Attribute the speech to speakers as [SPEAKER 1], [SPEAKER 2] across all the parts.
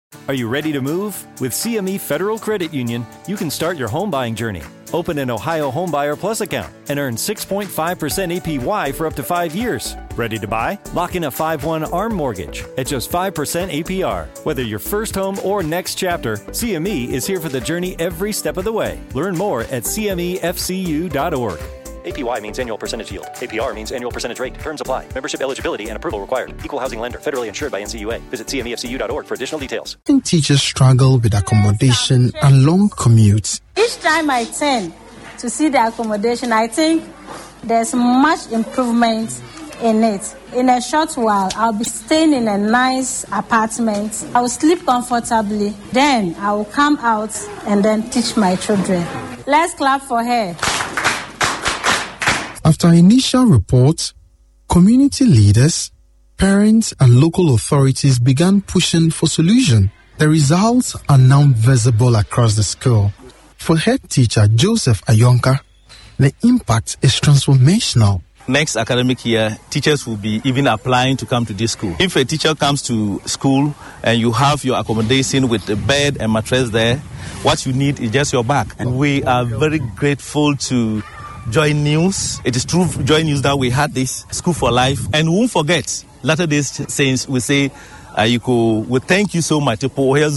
[SPEAKER 1] Are you ready to move? With CME Federal Credit Union, you can start your home buying journey. Open an Ohio Homebuyer Plus account and earn 6.5% APY for up to 5 years. Ready to buy? Lock in a 5/1 ARM mortgage at just 5% APR. Whether your first home or next chapter, CME is here for the journey every step of the way. Learn more at cmefcu.org. APY means annual percentage yield. APR means annual percentage rate. Terms apply. Membership eligibility and approval required. Equal housing lender. Federally insured by NCUA. Visit cmefcu.org for additional details.
[SPEAKER 2] Teachers struggle with accommodation and long commutes.
[SPEAKER 3] Each time I turn to see the accommodation, I think there's much improvement in it. In a short while, I'll be staying in a nice apartment. I will sleep comfortably. Then I will come out and then teach my children. Let's clap for her.
[SPEAKER 2] After initial reports, community leaders, parents, and local authorities began pushing for solution. The results are now visible across the school. For head teacher Joseph Ayonka, the impact is transformational.
[SPEAKER 4] Next academic year, teachers will be even applying to come to this school. If a teacher comes to school and you have your accommodation with a bed and mattress there, what you need is just your bag. And we are very grateful to Joy News. It is through Joy News that we had this School for Life. And we won't forget, Latter Day Saints, we say, we thank you so much.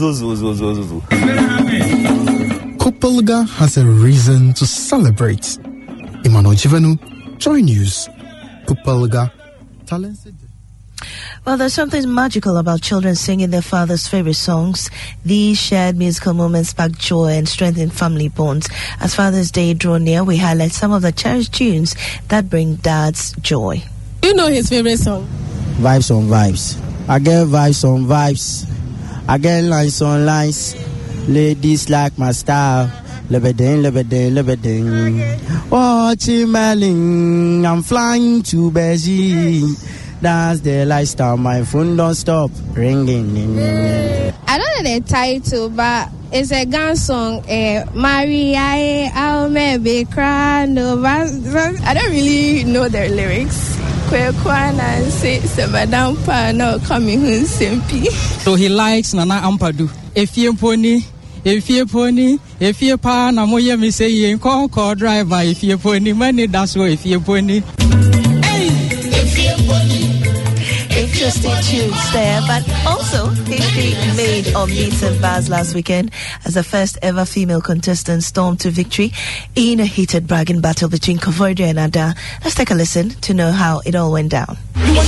[SPEAKER 2] Kopelga has a reason to celebrate. Emmanuel Jivanu, Joy News. Kopelga, talented.
[SPEAKER 5] Well, there's something magical about children singing their father's favorite songs. These shared musical moments spark joy and strengthen family bonds. As Father's Day draw near, we highlight some of the cherished tunes that bring dads joy.
[SPEAKER 6] You know his favorite song?
[SPEAKER 7] Vibes on Vibes. I get vibes on vibes. I get lines on lines. Ladies like my style. Lebedin, lebedin, lebedin. Watching Melling, I'm flying to Beijing. That's the lifestyle, my phone don't stop ringing.
[SPEAKER 6] I don't know the title, but it's a gun song. Maria, I'll maybe cry. No, I don't really know their lyrics.
[SPEAKER 8] So he likes Nana Ampadu. If you pony, pa na moye me say yen call driver. If you pony money, that's what if you pony.
[SPEAKER 5] Interesting tunes there, but also history made on Beats and Bars last weekend as the first ever female contestant stormed to victory in a heated bragging battle between Koforidua and Ada. Let's take a listen to know how it all went down.